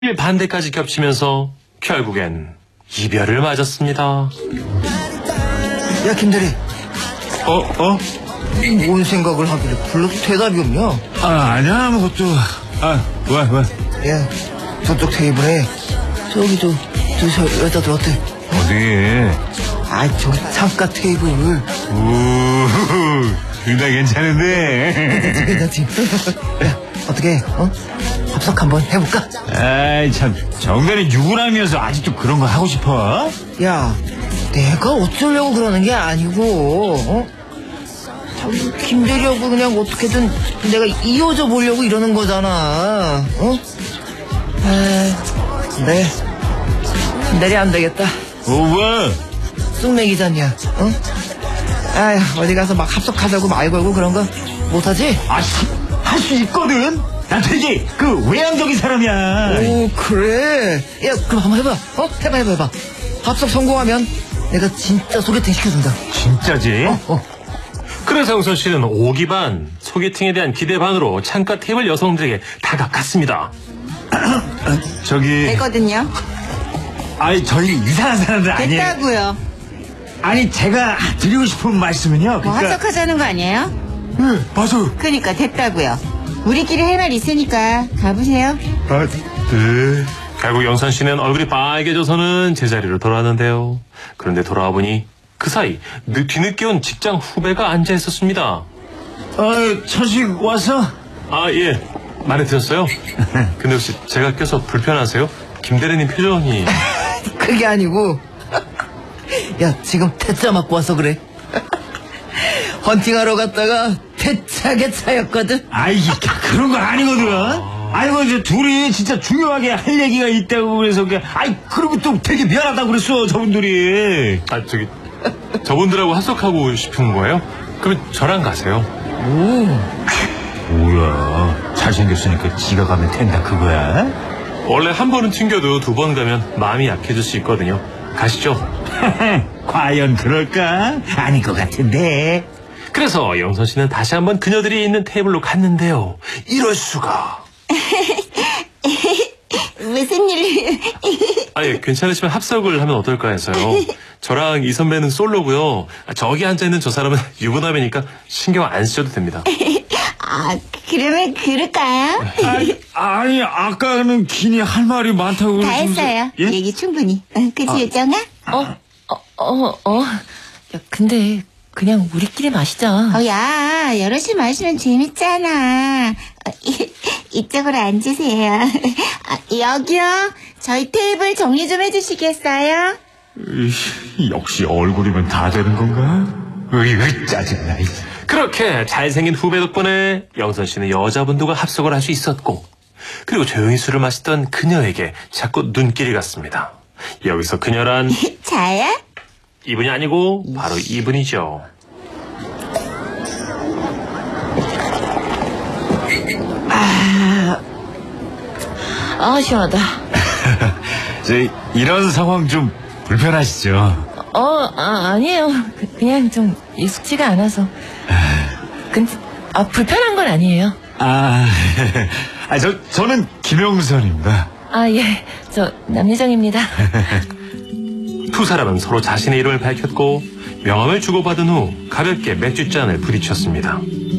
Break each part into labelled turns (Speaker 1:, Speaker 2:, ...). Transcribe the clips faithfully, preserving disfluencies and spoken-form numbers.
Speaker 1: 반대까지 겹치면서 결국엔 이별을 맞았습니다.
Speaker 2: 야, 김대리.
Speaker 3: 어? 어?
Speaker 2: 뭔 생각을 하길래 불러도 대답이 없냐?
Speaker 3: 아, 아니야, 아무것도. 아, 왜, 왜?
Speaker 2: 야, 저쪽 테이블에 저기 저, 저, 저 여자들 어때?
Speaker 3: 어디?
Speaker 2: 아, 저기 창가 테이블.
Speaker 3: 우, 둘 다 괜찮은데.
Speaker 2: 괜찮지? 야, 어떻게, 어? 합석 한번 해볼까?
Speaker 3: 아이, 참. 정단이 유부남이어서 아직도 그런 거 하고 싶어?
Speaker 2: 야, 내가 어쩌려고 그러는 게 아니고, 어? 저기 김대리하고 그냥 어떻게든 내가 이어져 보려고 이러는 거잖아, 어? 아, 네. 김대리 안 되겠다.
Speaker 3: 어, 왜?
Speaker 2: 쑥맥이잖냐, 어? 아휴, 어디 가서 막 합석하자고 말 걸고 그런 거 못하지?
Speaker 3: 아, 할 수 있거든? 나 되게 그 외향적인 사람이야.
Speaker 2: 오, 그래. 야, 그럼 한번 해봐. 어? 해봐, 해봐, 해봐. 합석 성공하면 내가 진짜 소개팅 시켜준다.
Speaker 3: 진짜지?
Speaker 2: 어, 어.
Speaker 1: 그래서 영선 씨는 오기 반, 소개팅에 대한 기대 반으로 창가 테이블 여성들에게 다가갔습니다.
Speaker 3: 저기.
Speaker 4: 됐거든요.
Speaker 3: 아니, 저희 이상한 사람들 아니에요.
Speaker 4: 됐다고요.
Speaker 3: 아니, 제가 드리고 싶은 말씀은요.
Speaker 4: 뭐
Speaker 3: 그러니까.
Speaker 4: 합석하자는 거 아니에요?
Speaker 3: 네, 맞아요.
Speaker 4: 그러니까 됐다고요. 우리끼리 할 말 있으니까 가보세요.
Speaker 3: 아, 네.
Speaker 1: 결국 영선 씨는 얼굴이 빨개져서는 제자리로 돌아왔는데요. 그런데 돌아와 보니 그 사이 늦- 뒤늦게 온 직장 후배가 앉아 있었습니다.
Speaker 3: 아, 천식 왔어?
Speaker 1: 아, 예. 마음에 들었어요? 근데 혹시 제가 껴서 불편하세요? 김대리님 표정이...
Speaker 2: 그게 아니고, 야, 지금 태짜 맞고 와서 그래. 헌팅하러 갔다가 대차게 차였거든.
Speaker 3: 아이, 그런 거 아니거든. 아이고, 이제 둘이 진짜 중요하게 할 얘기가 있다고 그래서, 그냥, 아이, 그리고 또 되게 미안하다고 그랬어, 저분들이.
Speaker 1: 아, 저기 저분들하고 합석하고 싶은 거예요? 그러면 저랑 가세요.
Speaker 2: 오.
Speaker 3: 뭐야, 잘생겼으니까 지가 가면 된다, 그거야?
Speaker 1: 원래 한 번은 튕겨도 두 번 가면 마음이 약해질 수 있거든요. 가시죠.
Speaker 3: 과연 그럴까? 아닐 것 같은데.
Speaker 1: 그래서 영선 씨는 다시 한번 그녀들이 있는 테이블로 갔는데요. 이럴 수가.
Speaker 4: 무슨 일?
Speaker 1: 아예 괜찮으시면 합석을 하면 어떨까 해서요. 저랑 이 선배는 솔로고요. 저기 앉아있는 저 사람은 유부남이니까 신경 안 쓰셔도 됩니다.
Speaker 4: 아, 그러면 그럴까요?
Speaker 3: 아니, 아니, 아까는 기니 할 말이 많다고.
Speaker 4: 다
Speaker 3: 그러시면서-
Speaker 4: 했어요.
Speaker 3: 예?
Speaker 4: 얘기 충분히. 응, 그치, 유정아?
Speaker 5: 어, 어, 어, 어. 야, 근데 그냥 우리끼리 마시자.
Speaker 4: 어, 야, 여럿이 마시면 재밌잖아. 어, 이, 이쪽으로 앉으세요. 아, 여기요. 저희 테이블 정리 좀 해주시겠어요?
Speaker 3: 으이, 역시 얼굴이면 다 되는 건가? 으이, 으이, 짜증나. 이.
Speaker 1: 그렇게 잘생긴 후배 덕분에 영선 씨는 여자분들과 합석을 할 수 있었고, 그리고 조용히 술을 마시던 그녀에게 자꾸 눈길이 갔습니다. 여기서 그녀란
Speaker 4: 자야?
Speaker 1: 이분이 아니고 바로 이분이죠.
Speaker 5: 아, 시원하다.
Speaker 3: 저, 이런 상황 좀 불편하시죠?
Speaker 5: 어, 아, 아니에요. 그- 그냥 좀 익숙지가 않아서. 근데, 아, 불편한 건 아니에요.
Speaker 3: 아, 아, 저, 저는 김영선입니다.
Speaker 5: 아, 예. 저, 남예정입니다.
Speaker 1: 두 사람은 서로 자신의 이름을 밝혔고 명함을 주고받은 후 가볍게 맥주잔을 부딪혔습니다.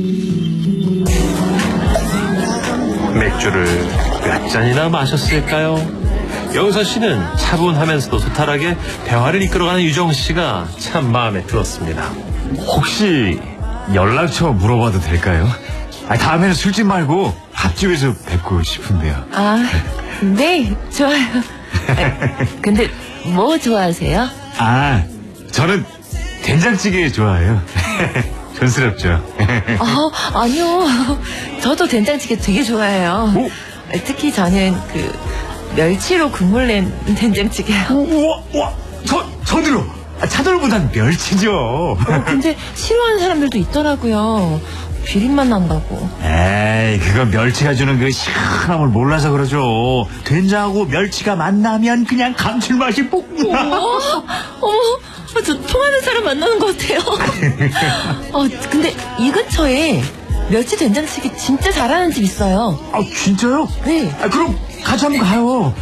Speaker 1: 맥주를 몇 잔이나 마셨을까요? 영선 씨는 차분하면서도 소탈하게 대화를 이끌어가는 유정 씨가 참 마음에 들었습니다.
Speaker 3: 혹시 연락처 물어봐도 될까요? 아, 다음에는 술집 말고 밥집에서 뵙고 싶은데요.
Speaker 5: 아, 네, 좋아요. 아, 근데, 뭐 좋아하세요?
Speaker 3: 아, 저는 된장찌개 좋아해요. 촌스럽죠?
Speaker 5: 아, 아니요. 저도 된장찌개 되게 좋아해요.
Speaker 3: 오?
Speaker 5: 특히 저는 그, 멸치로 국물 낸 된장찌개요.
Speaker 3: 우와, 우와, 저, 저도요. 아, 차돌보단 멸치죠.
Speaker 5: 어, 근데 싫어하는 사람들도 있더라고요. 비린맛 난다고.
Speaker 3: 에이, 그건 멸치가 주는 그 시원함을 몰라서 그러죠. 된장하고 멸치가 만나면 그냥 감칠맛이 뽕.
Speaker 5: 어머, 어머, 저 통하는 사람 만나는 것 같아요. 어, 근데 이 근처에 멸치 된장찌개 진짜 잘하는 집 있어요.
Speaker 3: 아 진짜요?
Speaker 5: 네.
Speaker 3: 아 그럼 같이 한번 가요.